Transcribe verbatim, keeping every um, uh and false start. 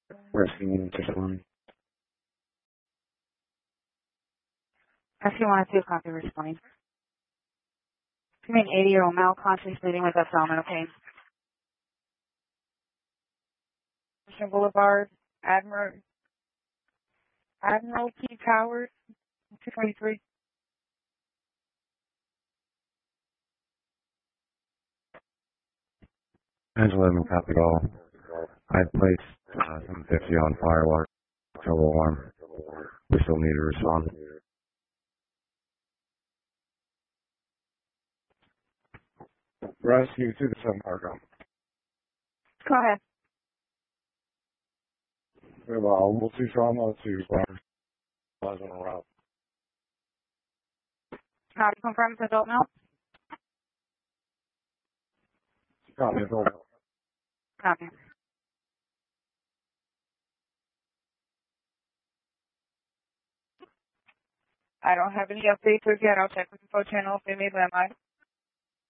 Rescue one. S C one two, copy, responding. You mean eighty-year-old male conscious bleeding with abdominal pain. Mission Boulevard, Admiral, Admiralty Towers, two twenty-three. Angela, eleven, copy all. I placed uh, seven fifty on firewall. Trouble alarm. We still need to respond. Rescue to the seven cargo. Go ahead. We have uh, multi trauma to Plaza route. Copy, confirm it's adult male. Copy, adult. Copy. I don't have any updates as yet. I'll check with the info channel if they made landline.